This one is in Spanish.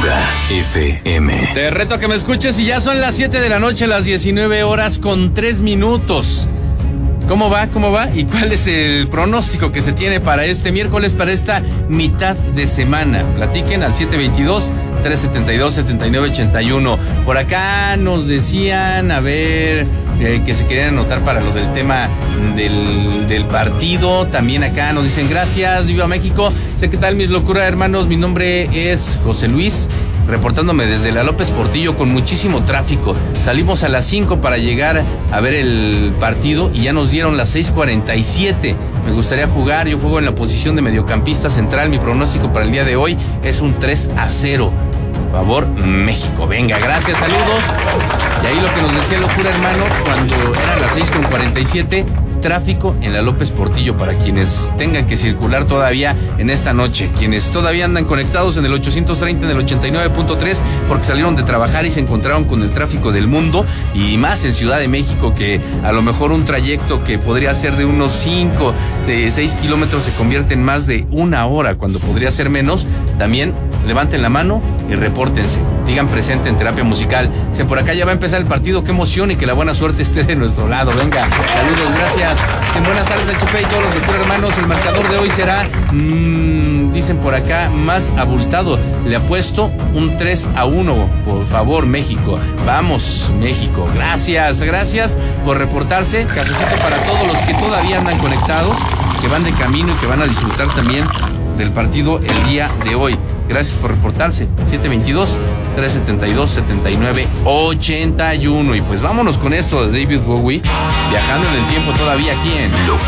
Locura FM. Te reto a que me escuches y ya son las 7 de la noche, las 19:03. ¿Cómo va? ¿Y cuál es el pronóstico que se tiene para este miércoles, para esta mitad de semana? Platiquen al 722-372-7981. Por acá nos decían, que se querían anotar para lo del tema del partido. También acá nos dicen gracias, viva México. Sé qué tal mis locuras, hermanos. Mi nombre es José Luis, reportándome desde la López Portillo con muchísimo tráfico. Salimos a las 5 para llegar a ver el partido y ya nos dieron las 6:47. Me gustaría jugar, yo juego en la posición de mediocampista central. Mi pronóstico para el día de hoy es un 3-0. Por favor, México. Venga, gracias, saludos. Y ahí lo que nos decía locura, hermano, cuando eran las 6:47, tráfico en la López Portillo para quienes tengan que circular todavía en esta noche, quienes todavía andan conectados en el 830, en el 89.3, porque salieron de trabajar y se encontraron con el tráfico del mundo, y más en Ciudad de México, que a lo mejor un trayecto que podría ser de unos 5, de 6 kilómetros se convierte en más de una hora, cuando podría ser menos. También levanten la mano y repórtense, digan presente en Terapia Musical. Por acá ya va a empezar el partido, qué emoción, y que la buena suerte esté de nuestro lado. Venga, saludos, gracias. Buenas tardes, HP y todos los de hermanos. El marcador de hoy será, dicen por acá, más abultado. Le apuesto un 3-1, por favor, México. Vamos, México. Gracias por reportarse. Cafecito para todos los que todavía andan conectados, que van de camino y que van a disfrutar también del partido el día de hoy. Gracias por reportarse. 722-372-7981. Y pues vámonos con esto de David Bowie, viajando en el tiempo todavía aquí en